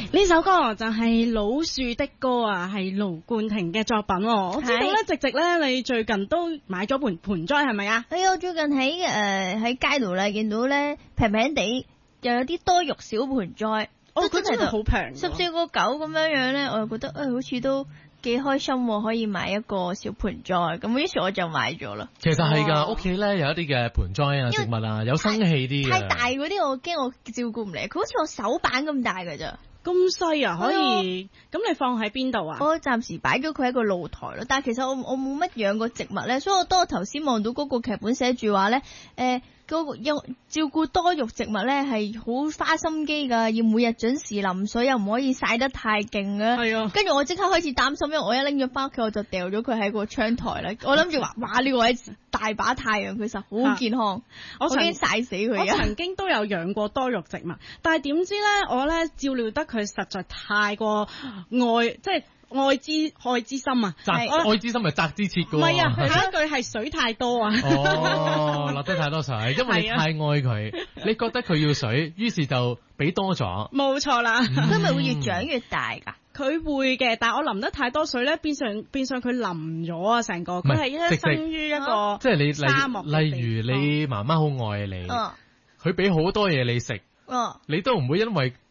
呢首歌就係老樹的歌啊，係盧冠廷嘅作品。我知道咧，直直咧，你最近都買咗盆栽係咪啊？ 我最近喺街度咧見到咧平平地，又有啲多肉小盆栽。 佢真係好平 ，14個9咁樣咧，我又覺得好似都幾開心喎，可以買一個小盆栽，咁於是我就買咗啦。 其實係㗎，屋企咧有一啲嘅盆栽啊、植物啊，有生氣啲嘅。 太大嗰啲我驚我照顧唔嚟，佢好似我手板咁大㗎咋。 咁細啊，可以？咁你放喺邊度啊？ 我暫時擺咗佢喺個露台咯，但係其實我冇乜養過植物咧，所以我頭先望到嗰個劇本寫住話咧，嗰個照顧多肉植物咧係好花心機㗎，要每日準時淋水，又唔可以曬得太勁嘅。 係啊， 跟住我即刻開始擔心，因為我一拎咗翻屋企我就掉咗佢喺個窗台啦。我諗住話，哇呢個位大把太陽，佢實好健康，我驚曬死佢。 我曾經都有養過多肉植物，但係點知咧，我咧照料得佢實在太過即係愛之心啊！ 愛之心係責之切㗎喎。 唔係啊，下一句係水太多啊！ 落得太多水，因為你太愛佢，你覺得佢要水，於是就俾多咗。 冇錯啦， 佢咪會越長越大㗎？ 佢會嘅，但係我淋得太多水咧，變相佢淋咗啊！成個佢係一生於一個即係你沙漠。 例如你媽媽好愛你，佢俾好多嘢你食。你都唔會因為